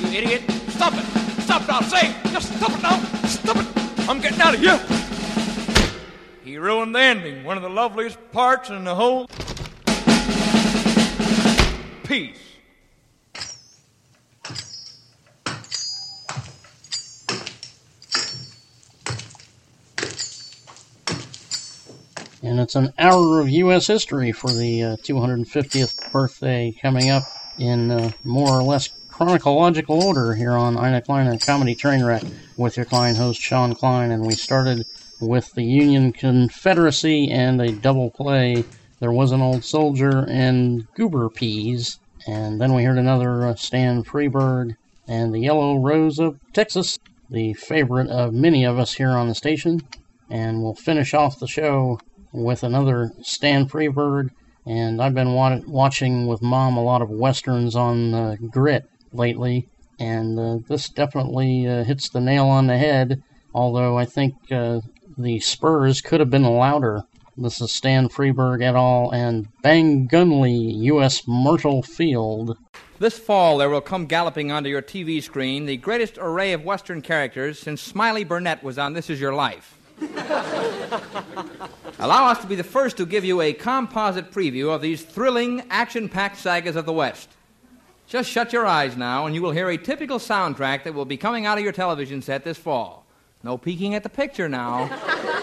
you idiot. Stop it. Stop it, I'll say. Just stop it now. Stop it. I'm getting out of here. He ruined the ending, one of the loveliest parts in the whole piece. And it's an hour of U.S. history for the 250th birthday coming up in more or less chronological order here on Ina Klein Comedy Trainwreck with your Klein host, Sean Klein. And we started with the Union Confederacy and a double play, There Was an Old Soldier and Goober Peas. And then we heard another Stan Freberg and the Yellow Rose of Texas, the favorite of many of us here on the station. And we'll finish off the show with another Stan Freberg, and I've been watching with Mom a lot of westerns on Grit lately, and this definitely hits the nail on the head, although I think the spurs could have been louder. This is Stan Freberg et al. And Bang Gunley, U.S. Myrtle Field. This fall there will come galloping onto your TV screen the greatest array of western characters since Smiley Burnett was on This Is Your Life. Allow us to be the first to give you a composite preview of these thrilling, action-packed sagas of the West. Just shut your eyes now, and you will hear a typical soundtrack that will be coming out of your television set this fall. No peeking at the picture now.